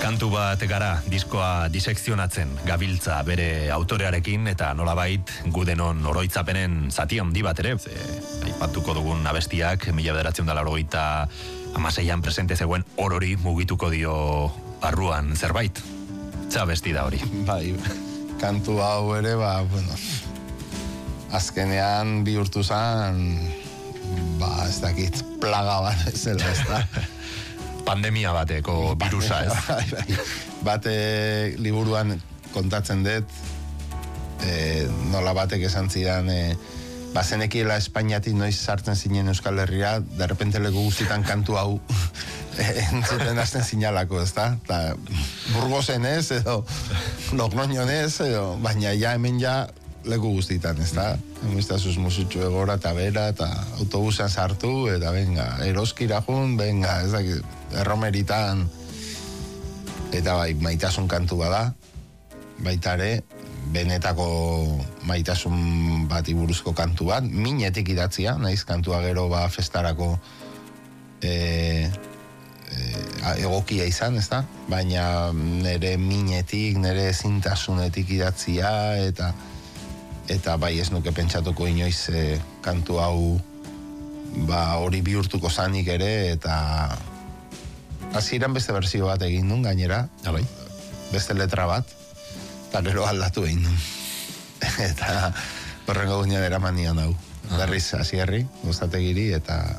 Kantu bat gara diskoa disekzionatzen gabiltza bere autorearekin eta nolabait gudenon oroitzapenen zati handi bat ere. Aipatuko dugun abestiak 1986an presente zegoen orori mugituko dio barruan zerbait. Ze abesti da hori? Bai, kantu hau ere, azkenean bihurtu zen, ez dakit, plaga bat ezela, ez da. Pandemia bateko virusa, ez? Bate liburuan kontatzen dut, nola batek esan zidan, bazenekiela Espainiatik noiz sartzen zinen Euskal Herria, derrepente leku guztietan kantu hau entzuten hasten zinalako, ez da? Burgosen ez, edo Logroñon ez, baina ja hemen ja leku guztietan, ez da? Hemiztazuz musutxu egora eta bera, eta autobusean sartu, eta venga, eroskira jun, venga, ez da, erromeritan, eta bai, maitasun kantu bada, baitare, benetako maitasun bati buruzko kantu bat, minetik idatzia, naiz kantua gero festarako egokia izan, ez da? Baina nire minetik, nire ezintasunetik idatzia, eta bai ez nuke pentsatuko inoiz kantu hau hori bihurtuko zanik ere, eta hasieran beste berzio bat egin nun gainera, beste letra bat, eta gero aldatu egin nun. Eta horrengo gunean eramanian hau. Berriz hasierri, Goztategiri, eta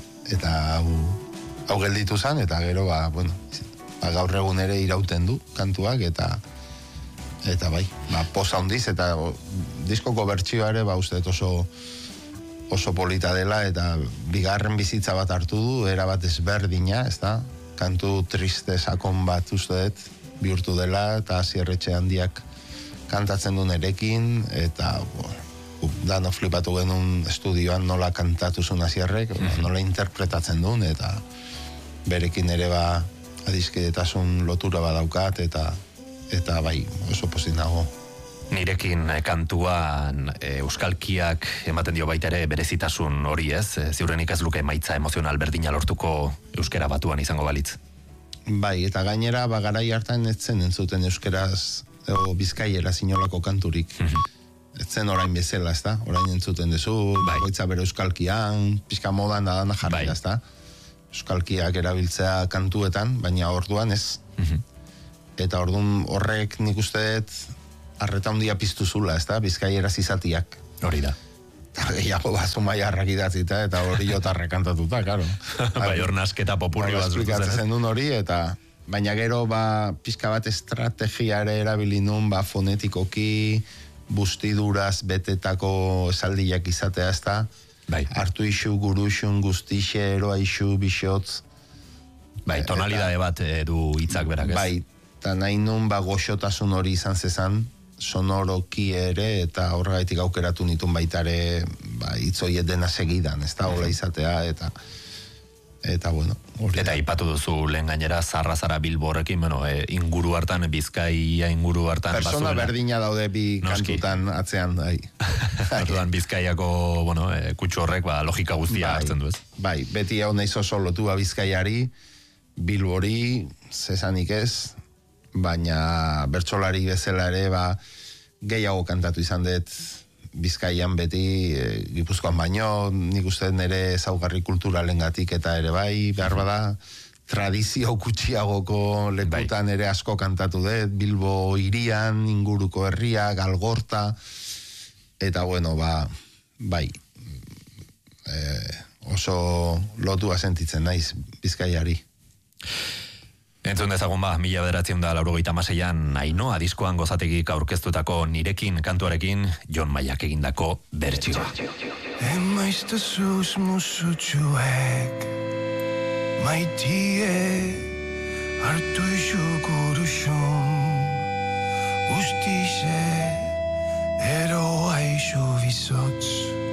hau gelditu zen, eta gero gaur egun ere irauten du kantuak, eta bai, posa handiz, eta diskoko bertsioa ere, uste oso polita dela, eta bigarren bizitza bat hartu du, erabat ezberdina, ez da? Kantu triste sakon bat uste dut bihurtu dela, eta Hasierretxe handiak kantatzen du nerekin, eta dano flipatu genuen estudioan nola kantatu zuen Hasierrek, nola interpretatzen duen, eta berekin ere adiskidetasun lotura badaukat, eta bai, oso pozik nago. Nirekin kantuan euskalkiak ematen dio baita ere berezitasun hori, ez? Ziurrenik ez luke emaitza emozional berdina lortuko euskera batuan izango balitz. Bai, eta gainera garai hartan etzen entzuten euskeraz bizkaiera zinolako kanturik. Etzen orain bezala, ez da? Orain entzuten duzu, bakoitza bere euskalkian, pixka modan da dana jarri, ez da? Euskalkiak erabiltzea kantuetan, baina orduan ez. Eta orduan horrek nik uste dut arreta handia piztu zula, ez da? Bizkaieraz izatiak. Hori da. Eta gehiago zumaiarrak idatzita, eta hori jotarrek kantatuta, karo. Bai, hor nasketa popurri bat esplikatzen duen hori, eta baina gero pizka bat estrategiare erabili nun, fonetikoki, bustiduraz betetako esaldiak izatea, ez da? Hartu isu, guruxun, guztixe, eroa isu, bixotz. Bai, tonalidade bat du hitzak berak, ez? Bai, eta nahi nun goxotasun hori izan zezan, sonoroki ere, eta horregaitik aukeratu nitun baitare hitzoiet dena segidan, ez da, hola izatea, eta bueno. Eta ipatu duzu lehen gainera Zarra Bilbo horrekin, inguru hartan, Bizkaia inguru hartan persona berdina daude bi kantutan atzean, Orduan Bizkaiako, kutsu horrek, logika guztia hartzen du, ez? Bai, beti hau nahiz oso lotua Bizkaiari, Bilbori, zezanik ez, baina bertsolari bezala ere, gehiago kantatu izan dut Bizkaian beti, Gipuzkoan baino, nik uste nire ezaugarri kulturalengatik eta ere bai, behar bada, tradizio kutsiagoko lekutan ere asko kantatu dut, Bilbo hirian, inguruko herria, Galgorta, eta bueno, bai, oso lotua sentitzen naiz Bizkaiari. Entzun dezagun 1986an Ainhoa diskoan Gozategik aurkeztutako Nirekin kantuarekin Jon Maiak egindako bertsioa. Emaizta zuz musutxuek maitie hartu isu guruxun guztize eroa isu bizotz